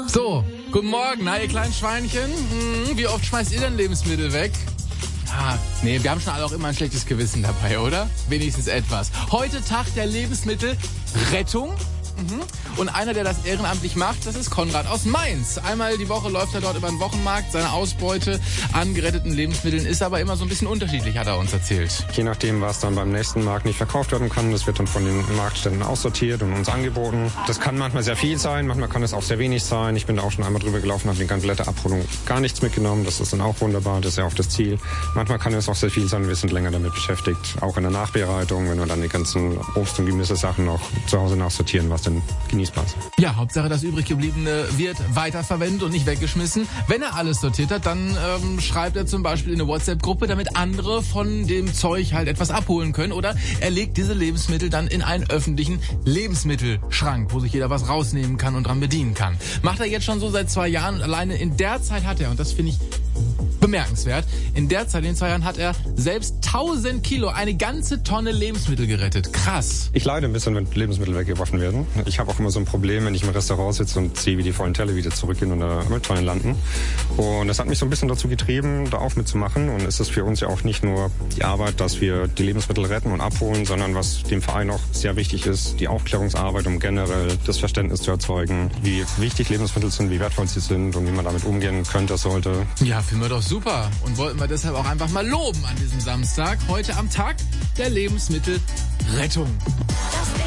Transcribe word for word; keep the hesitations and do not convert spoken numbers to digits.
So, guten Morgen, na ihr kleinen Schweinchen. Hm, wie oft schmeißt ihr denn Lebensmittel weg? Ah, nee, wir haben schon alle auch immer ein schlechtes Gewissen dabei, oder? Wenigstens etwas. Heute Tag der Lebensmittelrettung. Mhm. Und einer, der das ehrenamtlich macht, das ist Konrad aus Mainz. Einmal die Woche läuft er dort über den Wochenmarkt. Seine Ausbeute an geretteten Lebensmitteln ist aber immer so ein bisschen unterschiedlich, hat er uns erzählt. Je nachdem, was dann beim nächsten Markt nicht verkauft werden kann, das wird dann von den Marktständen aussortiert und uns angeboten. Das kann manchmal sehr viel sein, manchmal kann es auch sehr wenig sein. Ich bin da auch schon einmal drüber gelaufen, habe die komplette Abholung gar nichts mitgenommen. Das ist dann auch wunderbar, das ist ja auch das Ziel. Manchmal kann es auch sehr viel sein, wir sind länger damit beschäftigt. Auch in der Nachbereitung, wenn wir dann die ganzen Obst- und Gemüsesachen noch zu Hause nachsortieren, was dann genießbar ist. Ja, Hauptsache das übrig gebliebene wird weiterverwendet und nicht weggeschmissen. Wenn er alles sortiert hat, dann ähm, schreibt er zum Beispiel in eine WhatsApp-Gruppe, damit andere von dem Zeug halt etwas abholen können. Oder er legt diese Lebensmittel dann in einen öffentlichen Lebensmittelschrank, wo sich jeder was rausnehmen kann und dran bedienen kann. Macht er jetzt schon so seit zwei Jahren. Alleine in der Zeit hat er, und das finde ich bemerkenswert, in der Zeit, in den zwei Jahren, hat er selbst tausend Kilo, eine ganze Tonne Lebensmittel gerettet. Krass. Ich leide ein bisschen, wenn Lebensmittel weggeworfen werden. Ich habe auch immer so ein Problem, wenn ich im Restaurant sitze und sehe, wie die vollen Teller wieder zurückgehen und in der Mülltonne landen. Und das hat mich so ein bisschen dazu getrieben, da auch mitzumachen. Und es ist für uns ja auch nicht nur die Arbeit, dass wir die Lebensmittel retten und abholen, sondern was dem Verein auch sehr wichtig ist, die Aufklärungsarbeit, um generell das Verständnis zu erzeugen, wie wichtig Lebensmittel sind, wie wertvoll sie sind und wie man damit umgehen könnte, sollte. Ja, finden wir doch super. Und wollten wir deshalb auch einfach mal loben an diesem Samstag, heute am Tag der Lebensmittelrettung.